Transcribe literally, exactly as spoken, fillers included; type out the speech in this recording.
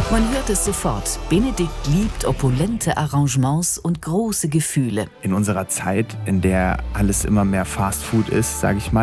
Man hört es sofort. Benedikt liebt opulente Arrangements und große Gefühle. In unserer Zeit, in der alles immer mehr Fast Food ist, sage ich mal,